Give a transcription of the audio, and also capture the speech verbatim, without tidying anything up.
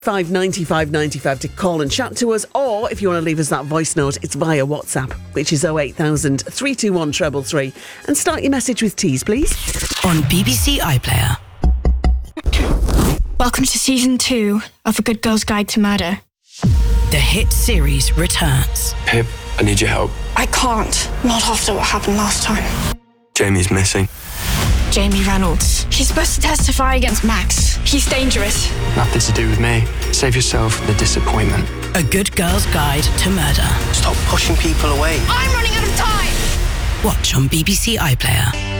five ninety-five ninety-five to call and chat to us, or if you want to leave us that voice note, it's via WhatsApp, which is oh eight thousand, three two one, three three three, and start your message with T's, please. On B B C iPlayer. Welcome to season two of A Good Girl's Guide to Murder. The hit series returns. Pip, I need your help. I can't. Not after what happened last time. Jamie's missing. Jamie Reynolds. He's supposed to testify against Max. He's dangerous. Nothing to do with me. Save yourself the disappointment. A Good Girl's Guide to Murder. Stop pushing people away. I'm running out of time! Watch on B B C iPlayer.